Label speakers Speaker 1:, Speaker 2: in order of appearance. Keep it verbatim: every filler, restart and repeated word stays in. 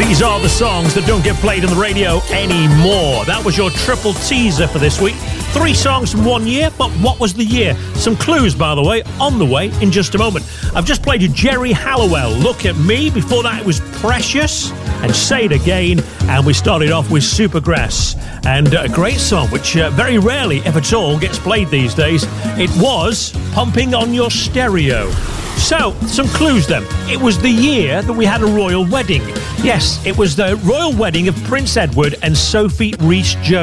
Speaker 1: These are the songs that don't get played on the radio anymore. That was your triple teaser for this week. Three songs from one year, but what was the year? Some clues, by the way, on the way in just a moment. I've just played you Jerry Halliwell, Look at Me. Before that, it was Precious and Say It Again. And we started off with Supergrass. And a great song, which uh, very rarely, if at all, gets played these days. It was Pumping on Your Stereo. So, some clues then. It was the year that we had a royal wedding. Yes, it was the royal wedding of Prince Edward and Sophie Rhys-Jones.